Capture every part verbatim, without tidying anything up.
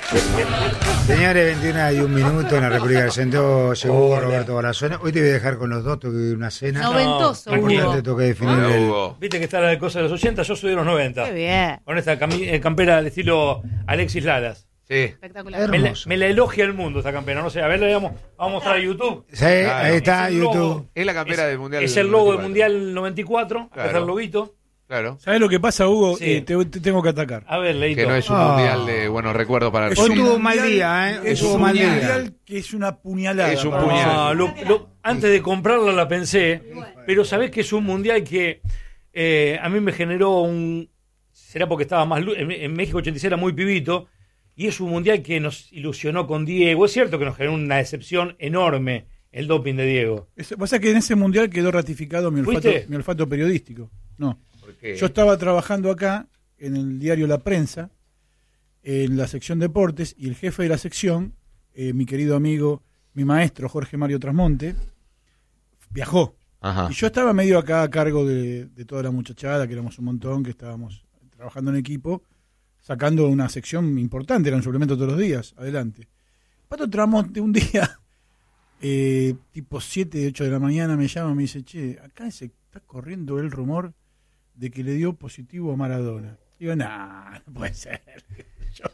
Señores, veintiuna y un minuto en la República del Centro. Llegó Hola. Roberto Balazona. Hoy te voy a dejar con los dos, tuve una cena. Noventoso, no, importante, tengo que definir Hola, el... Hugo. Viste que está la cosa de los ochenta, yo soy de los noventa. Qué bien. Con esta cami- eh, campera al estilo Alexis Lalas. Sí. Espectacular. Me la, Hermoso. me la elogia el mundo esta campera, no sé, a ver, le vamos, vamos a mostrar a YouTube. Sí, ahí está, Es el logo. YouTube. Es la campera Es- del Mundial. Es el logo del noventa y Mundial noventa y cuatro, acá Claro. está el loguito. Claro. ¿Sabes lo que pasa, Hugo? Sí. Eh, te, te tengo que atacar. A ver, Leito. Que no es un Ah. mundial de buenos recuerdos para el Es Hoy un tuvo Argentina. mal día, ¿eh? Es Tuvo un mal día. mundial que es una puñalada. Es un para puñal. No, nosotros. lo- lo- antes de comprarla la pensé, pero sabés que es un mundial que eh, a mí me generó un... Será porque estaba más... lu- En, en México ochenta y seis era muy pibito, y es un mundial que nos ilusionó con Diego. Es cierto que nos generó una decepción enorme el doping de Diego. Es- pasa que en ese mundial quedó ratificado mi olfato, ¿Fuiste? mi olfato periodístico. No. Porque Yo estaba trabajando acá en el diario La Prensa, en la sección deportes, y el jefe de la sección, eh, mi querido amigo, mi maestro Jorge Mario Trasmonte, viajó. Ajá. Y yo estaba medio acá a cargo de, de toda la muchachada, que éramos un montón, que estábamos trabajando en equipo, sacando una sección importante, era un suplemento todos los días, adelante. Pato Tramonte un día, eh, tipo siete, ocho de la mañana, me llama y me dice, che, acá se está corriendo el rumor de que le dio positivo a Maradona. Digo, nah, no puede ser. Yo,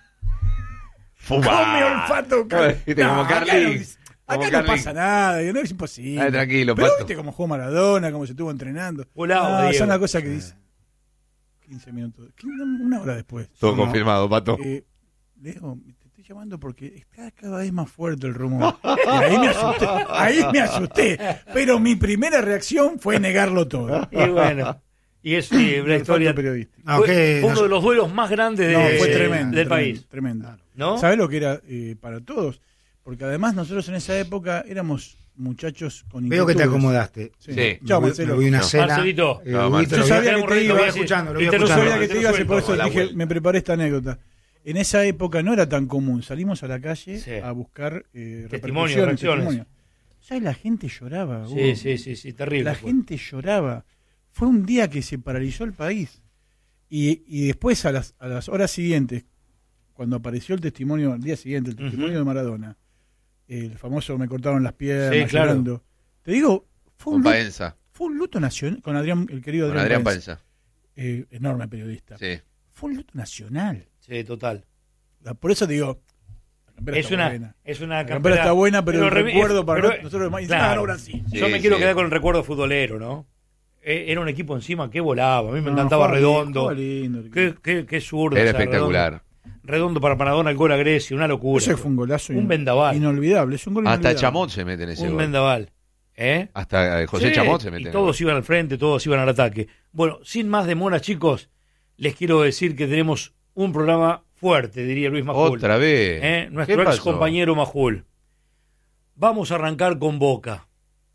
Fuma. con mi olfato. Ay, viste, como acá Carlix, no, como acá no Carlix. pasa nada, digo, no es imposible. Ay, tranquilo, Pero Pato. viste cómo jugó Maradona, cómo se estuvo entrenando. Volado, no, Diego. son las cosas que dice. quince minutos, una hora después. Todo No. confirmado, Pato. Eh, Leo, te estoy llamando porque está cada vez más fuerte el rumor. Y ahí me asusté, ahí me asusté. Pero mi primera reacción fue negarlo todo. Y bueno, y es sí, una historia... periodística. Ah, Fue, ok, fue uno no- de los duelos más grandes de, No, fue de- tremendo. del tremendo, país. Tremendo. ¿No? ¿Sabes lo que era eh, para todos? Porque además nosotros en esa época éramos muchachos con Veo que te inquietudes. acomodaste. Sí. Sí. Chao, Me Marcelo. vi una No. cena. Marcelito. eh, No, Huguito, Marcelo. lo Yo vi- sabía que te lo iba, voy sí. escuchando, lo voy Y te lo Yo escuchando. sabía que te Te ibas y suelto, por eso la dije, vuelta. me preparé esta anécdota. En esa época no era tan común. Salimos a la calle Sí. a buscar eh, Testimonios, repercusiones, reacciones. testimonios. ¿Sabes? La gente lloraba. Sí, Hugo. sí, sí, sí, terrible. La fue. gente lloraba. Fue un día que se paralizó el país. Y, y después, a las, a las horas siguientes, cuando apareció el testimonio, al día siguiente, el testimonio Ujú. de Maradona, el famoso me cortaron las piernas, Sí, claro. llorando. Te digo, fue un, Con luto, Paenza. fue un luto nacional, con Adrián, el querido Con Adrián, Adrián Paenza, Paenza. eh, enorme periodista. Sí. Fue un luto nacional. Sí, total. La- Por eso digo, la campera Es está una, buena. es una La campera está buena, pero, el remi- recuerdo para pero- nosotros más. claro. Ahora sí. Yo Sí, me quiero sí. quedar con el recuerdo futbolero, ¿no? Eh, Era un equipo encima que volaba. A mí me No, encantaba jugaba Redondo. lindo, jugaba lindo. Qué, qué, qué zurdo. Era o sea, espectacular. Redondo, Redondo para Maradona, el gol a Grecia, una locura. Ese fue un golazo Un in- vendaval. inolvidable. Es un gol Hasta inolvidable. Chamot se mete en ese Un gol. vendaval. ¿Eh? Hasta eh, José Sí, Chamot se mete y en el todos gol. iban al frente, todos iban al ataque. Bueno, sin más demora, chicos, les quiero decir que tenemos un programa fuerte, diría Luis Majul. Otra vez. ¿Eh? ¿Qué Nuestro ex pasó? compañero Majul. Vamos a arrancar con Boca.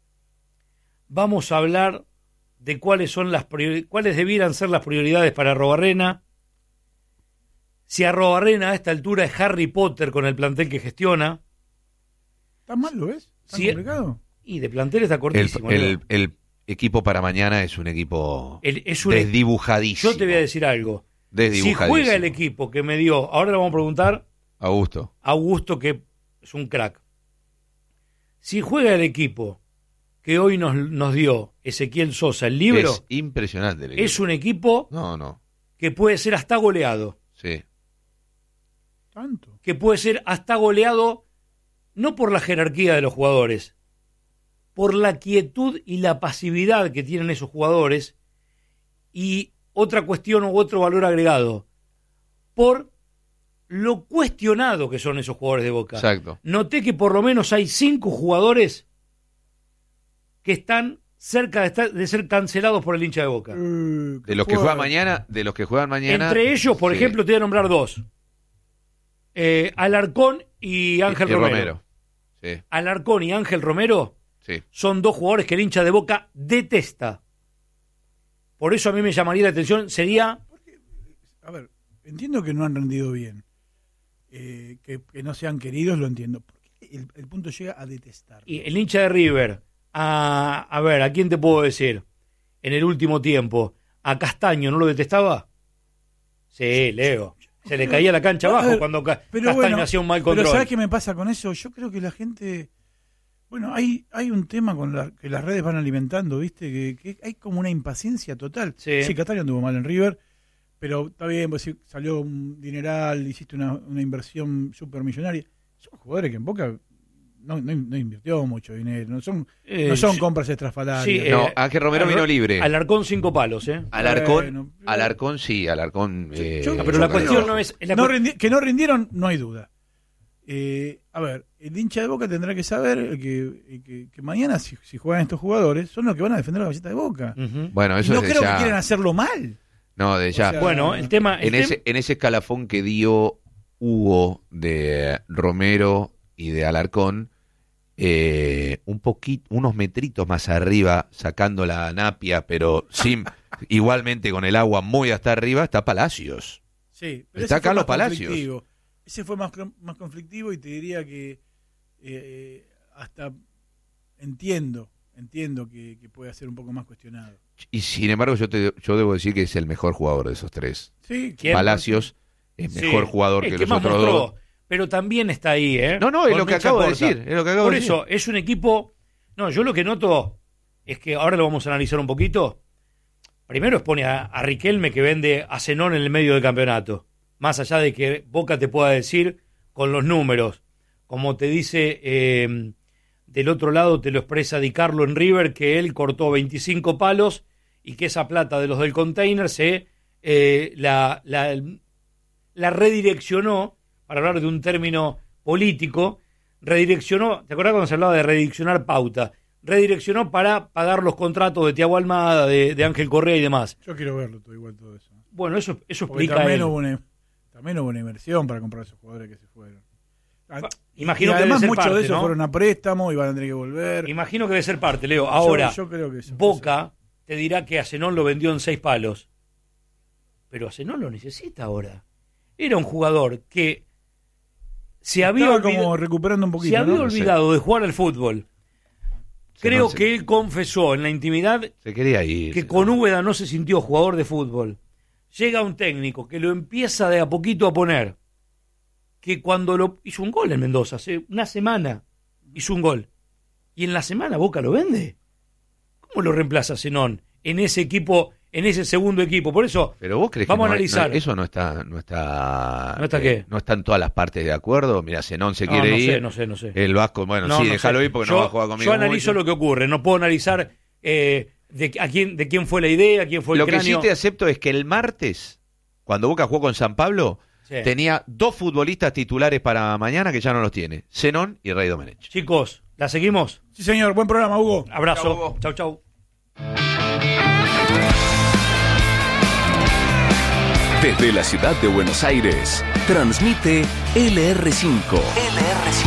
Vamos a hablar de cuáles son las priori- cuáles debieran ser las prioridades para Arrobarrena. Si Arrobarrena a esta altura es Harry Potter con el plantel que gestiona. ¿Tan mal lo es? ¿Tan Sí. complicado? Y de plantel está El, cortísimo. el- ¿no? el equipo para mañana es un equipo El- es un- desdibujadísimo. Yo te voy a decir algo. Si Desdibujadísimo. juega el equipo que me dio, ahora le vamos a preguntar Augusto. a Augusto, que es un crack. Si juega el equipo que hoy nos, nos dio Ezequiel Sosa, el libro, Es impresionante el equipo. es un equipo No, no. que puede ser hasta goleado. Sí. ¿Tanto? Que puede ser hasta goleado no por la jerarquía de los jugadores, por la quietud y la pasividad que tienen esos jugadores, y otra cuestión u otro valor agregado, por lo cuestionado que son esos jugadores de Boca. Exacto. Noté que por lo menos hay cinco jugadores que están cerca de, estar- de ser cancelados por el hincha de Boca. Eh, De los que juegan mañana, de los que juegan mañana. Entre ellos, por sí. ejemplo, te voy a nombrar dos. Eh, Alarcón y Ángel Y Romero. Sí, Alarcón y Ángel Romero sí. son dos jugadores que el hincha de Boca detesta. Por eso a mí me llamaría la atención, sería... A ver, entiendo que no han rendido bien. Eh, que, que no sean queridos, lo entiendo. Porque el, el punto llega a detestar. y el hincha de River, a, a ver, ¿a quién te puedo decir? En el último tiempo, ¿a Castaño no lo detestaba? Sí, Leo. Se le caía la cancha abajo ver, cuando Ca- pero Castaño bueno, hacía un mal Pero control. ¿sabes qué me pasa con eso? Yo creo que la gente... Bueno, hay hay un tema con la, que las redes van alimentando, ¿viste? Que, que hay como una impaciencia total. Sí. Sí, Castaño anduvo mal en River, pero está bien, pues, si salió un dineral, hiciste una, una inversión súper millonaria. Son jugadores que en Boca no, no, no invirtió mucho dinero, no son, Eh, no son sí. compras estrafalarias. Sí, eh, No, Ángel Romero Alar- vino libre. Alarcón cinco palos, ¿eh? Alarcón, Bueno, pero- Alarcón sí, Alarcón. eh, Yo- Ah, pero la yo cuestión creo- no es... la No cu- rindi- que no rindieron, no hay duda. Eh, a ver, el hincha de Boca tendrá que saber el que, el que, que mañana, si, si juegan estos jugadores, son los que van a defender la camiseta de Boca. Ujú. Bueno, Y eso no es de creo ya. que quieran hacerlo mal. No, de ya. O sea, Bueno, el tema... el en, tem- ese, en ese escalafón que dio Hugo de Romero y de Alarcón, eh, un poquito, unos metritos más arriba, sacando la napia, pero sin igualmente con el agua muy hasta arriba, está Palacios. Sí, pero Está ese fue Carlos más Palacios. conflictivo. Ese fue más, cron- más conflictivo y te diría que eh, hasta entiendo, entiendo que, que puede ser un poco más cuestionado. Y sin embargo, yo te, yo debo decir que es el mejor jugador de esos tres. Sí, ¿Quién? Palacios es Sí, mejor jugador el que, que los más otros mostró, dos. pero también está ahí, ¿eh? No, no, es Con lo que Mecha acabo de Porta. decir. Es lo que acabo Por de decir. eso, es un equipo... No, yo lo que noto es que ahora lo vamos a analizar un poquito. Primero expone a, a Riquelme que vende a Zenón en el medio del campeonato. Más allá de que Boca te pueda decir con los números, como te dice eh, del otro lado, te lo expresa Di Carlo en River, que él cortó veinticinco palos y que esa plata de los del container se eh, la, la, la redireccionó, para hablar de un término político, redireccionó, ¿te acuerdas cuando se hablaba de redireccionar pauta? Redireccionó para pagar los contratos de Thiago Almada, de, de Ángel Correa y demás. yo quiero verlo todo igual todo eso. Bueno, eso, eso Porque explica también él. hubo, una, también hubo una inversión para comprar esos jugadores que se fueron. Ah, Imagino y que debe además ser muchos de parte, esos ¿no? fueron a préstamo y van a tener que volver. Imagino que debe ser parte, Leo. Ahora, yo, yo creo que eso Boca te dirá que a Zenón lo vendió en seis palos. Pero a Zenón lo necesita ahora. Era un jugador que se había, estaba olvid- como recuperando un poquito, se había ¿no? olvidado de jugar al fútbol. Creo no se- que él confesó en la intimidad Se quería ir. que con Úbeda no se sintió jugador de fútbol. Llega un técnico que lo empieza de a poquito a poner. Que cuando lo hizo un gol en Mendoza, hace una semana hizo un gol. Y en la semana Boca lo vende. ¿Cómo lo reemplaza Zenón en ese equipo, en ese segundo equipo? Por eso, Pero vos crees vamos que no a hay- analizar. no- eso no está, no está, ¿No está eh, qué? no están todas las partes de acuerdo. Mira, Zenón se No, quiere no ir. sé, no sé, no sé. El Vasco, bueno, No, sí, no déjalo sé. ir porque yo, no va a jugar conmigo. Yo analizo mucho. lo que ocurre, no puedo analizar eh, de, a quién, de quién fue la idea, quién fue el Lo que cráneo. sí te acepto es que el martes, cuando Boca jugó con San Pablo, Sí. tenía dos futbolistas titulares para mañana que ya no los tiene. Zenón y Rey Domenech. Chicos, ¿la seguimos? Sí, señor, buen programa, Hugo. Chau, Abrazo. Hugo. Chau, chau. Desde la ciudad de Buenos Aires, transmite L R cinco. L R cinco.